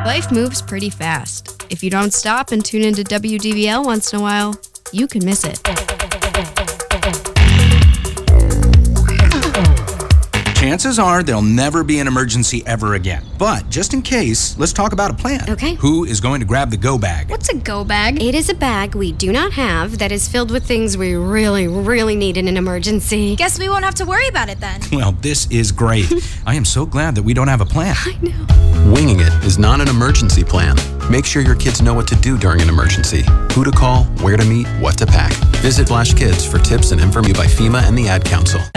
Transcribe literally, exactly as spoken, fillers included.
Life moves pretty fast. If you don't stop and tune into W D V L once in a while, you can miss it. Chances are there'll never be an emergency ever again. But just in case, let's talk about a plan. Okay. Who is going to grab the go bag? What's a go bag? It is a bag we do not have that is filled with things we really, really need in an emergency. Guess we won't have to worry about it then. Well, this is great. I am so glad that we don't have a plan. I know. Winging it is not an emergency plan. Make sure your kids know what to do during an emergency, who to call, where to meet, what to pack. Visit Flash Kids for tips and information by FEMA and the Ad Council.